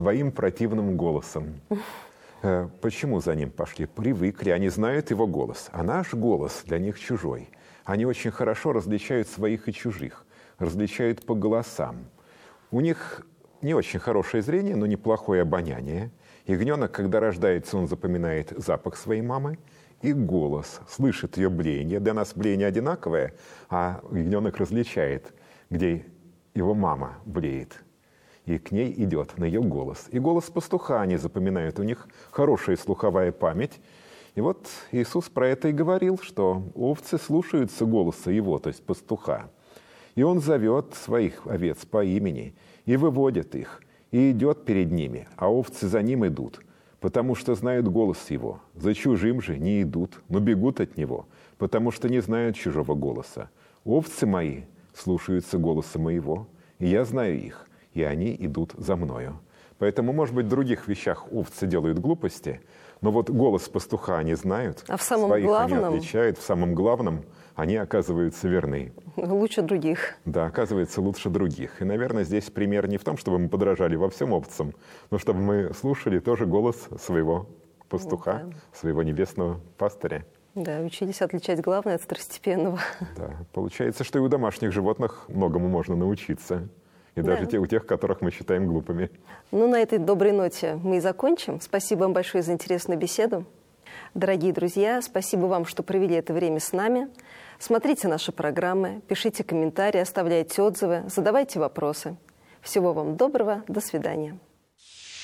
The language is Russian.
своим противным голосом. Почему за ним пошли? Привыкли, они знают его голос. А наш голос для них чужой. Они очень хорошо различают своих и чужих, различают по голосам. У них не очень хорошее зрение, но неплохое обоняние. Ягненок, когда рождается, он запоминает запах своей мамы и голос, слышит ее блеяние. Для нас блеяние одинаковое, а ягненок различает, где его мама блеет. И к ней идет на ее голос. И голос пастуха они запоминают. У них хорошая слуховая память. И вот Иисус про это и говорил, что овцы слушаются голоса его, то есть пастуха. И он зовет своих овец по имени и выводит их, и идет перед ними, а овцы за ним идут, потому что знают голос его. За чужим же не идут, но бегут от него, потому что не знают чужого голоса. Овцы мои слушаются голоса моего, и я знаю их, и они идут за мною. Поэтому, может быть, в других вещах овцы делают глупости, но вот голос пастуха они знают, а в самом своих главном... они отличают, в самом главном они оказываются верны. Лучше других. Да, оказывается, лучше других. И, наверное, здесь пример не в том, чтобы мы подражали во всем овцам, но чтобы мы слушали тоже голос своего пастуха, своего небесного пастыря. Да, учились отличать главное от второстепенного. Да, получается, что и у домашних животных многому можно научиться. И даже у тех, которых мы считаем глупыми. Ну, на этой доброй ноте мы и закончим. Спасибо вам большое за интересную беседу. Дорогие друзья, спасибо вам, что провели это время с нами. Смотрите наши программы, пишите комментарии, оставляйте отзывы, задавайте вопросы. Всего вам доброго, до свидания.